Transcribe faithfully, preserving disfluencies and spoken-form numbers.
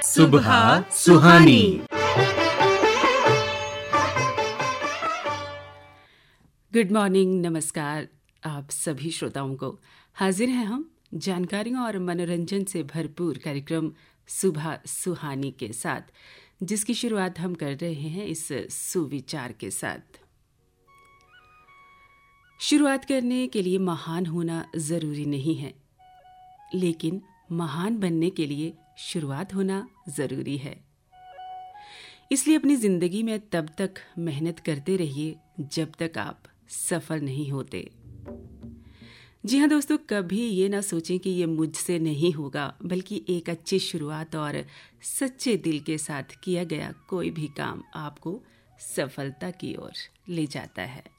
सुबह सुहानी। Good morning, नमस्कार आप सभी श्रोताओं को। हाजिर हैं हम जानकारियों और मनोरंजन से भरपूर कार्यक्रम सुबह सुहानी के साथ, जिसकी शुरुआत हम कर रहे हैं इस सुविचार के साथ। शुरुआत करने के लिए महान होना जरूरी नहीं है, लेकिन महान बनने के लिए शुरुआत होना जरूरी है। इसलिए अपनी जिंदगी में तब तक मेहनत करते रहिए जब तक आप सफल नहीं होते। जी हाँ दोस्तों, कभी ये ना सोचें कि ये मुझसे नहीं होगा, बल्कि एक अच्छी शुरुआत और सच्चे दिल के साथ किया गया कोई भी काम आपको सफलता की ओर ले जाता है।